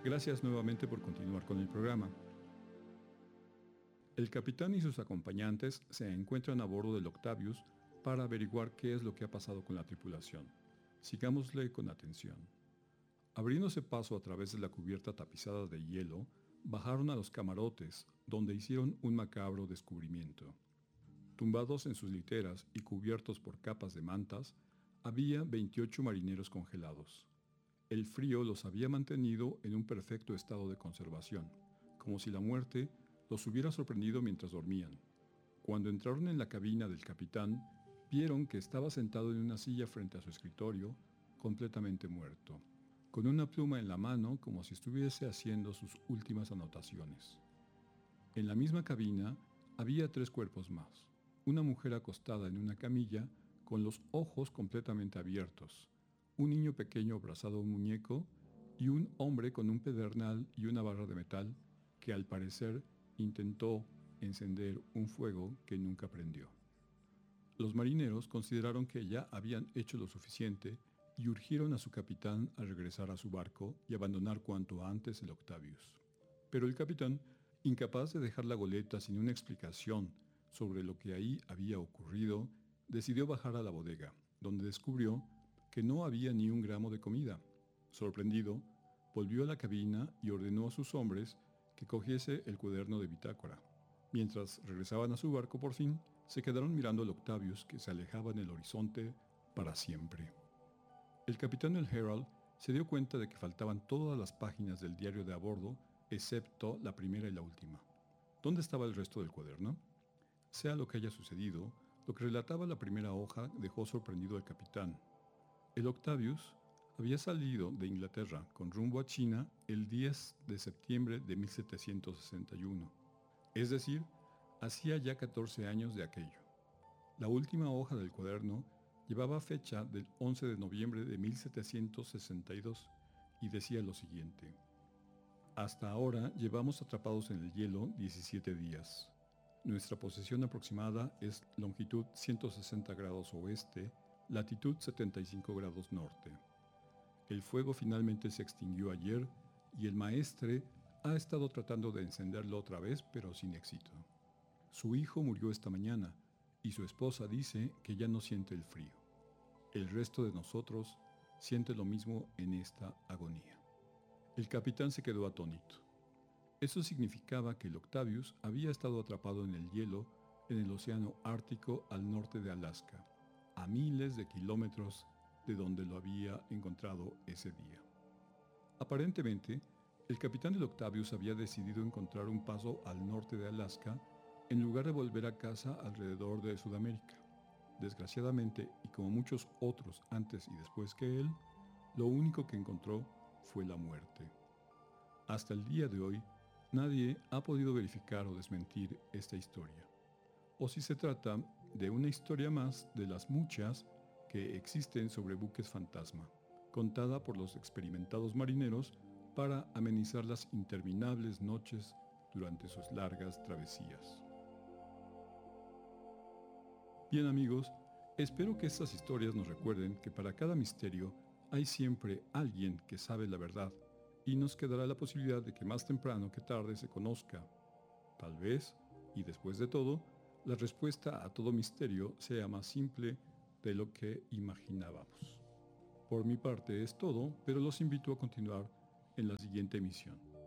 Gracias nuevamente por continuar con el programa. El capitán y sus acompañantes se encuentran a bordo del Octavius para averiguar qué es lo que ha pasado con la tripulación. Sigámosle con atención. Abriéndose paso a través de la cubierta tapizada de hielo, bajaron a los camarotes, donde hicieron un macabro descubrimiento. Tumbados en sus literas y cubiertos por capas de mantas, había 28 marineros congelados. El frío los había mantenido en un perfecto estado de conservación, como si la muerte los hubiera sorprendido mientras dormían. Cuando entraron en la cabina del capitán, vieron que estaba sentado en una silla frente a su escritorio, completamente muerto, con una pluma en la mano como si estuviese haciendo sus últimas anotaciones. En la misma cabina había 3 cuerpos más. Una mujer acostada en una camilla con los ojos completamente abiertos, un niño pequeño abrazado a un muñeco y un hombre con un pedernal y una barra de metal que al parecer intentó encender un fuego que nunca prendió. Los marineros consideraron que ya habían hecho lo suficiente y urgieron a su capitán a regresar a su barco y abandonar cuanto antes el Octavius. Pero el capitán, incapaz de dejar la goleta sin una explicación sobre lo que ahí había ocurrido, decidió bajar a la bodega, donde descubrió que no había ni un gramo de comida. Sorprendido, volvió a la cabina y ordenó a sus hombres que cogiese el cuaderno de bitácora. Mientras regresaban a su barco por fin, se quedaron mirando al Octavius que se alejaba en el horizonte para siempre. El capitán del Herald se dio cuenta de que faltaban todas las páginas del diario de a bordo, excepto la primera y la última. ¿Dónde estaba el resto del cuaderno? Sea lo que haya sucedido, lo que relataba la primera hoja dejó sorprendido al capitán. El Octavius había salido de Inglaterra con rumbo a China el 10 de septiembre de 1761. Es decir, hacía ya 14 años de aquello. La última hoja del cuaderno llevaba fecha del 11 de noviembre de 1762 y decía lo siguiente: hasta ahora llevamos atrapados en el hielo 17 días. Nuestra posición aproximada es longitud 160 grados oeste, latitud 75 grados norte. El fuego finalmente se extinguió ayer y el maestre ha estado tratando de encenderlo otra vez, pero sin éxito. Su hijo murió esta mañana y su esposa dice que ya no siente el frío. El resto de nosotros siente lo mismo en esta agonía. El capitán se quedó atónito. Eso significaba que el Octavius había estado atrapado en el hielo en el océano Ártico al norte de Alaska, a miles de kilómetros de donde lo había encontrado ese día. Aparentemente, el capitán del Octavius había decidido encontrar un paso al norte de Alaska en lugar de volver a casa alrededor de Sudamérica. Desgraciadamente, y como muchos otros antes y después que él, lo único que encontró fue la muerte. Hasta el día de hoy, nadie ha podido verificar o desmentir esta historia, o si se trata de una historia más de las muchas que existen sobre buques fantasma, contada por los experimentados marineros para amenizar las interminables noches durante sus largas travesías. Bien amigos, espero que estas historias nos recuerden que para cada misterio hay siempre alguien que sabe la verdad y nos quedará la posibilidad de que más temprano que tarde se conozca. Tal vez, y después de todo, la respuesta a todo misterio sea más simple de lo que imaginábamos. Por mi parte es todo, pero los invito a continuar en la siguiente emisión.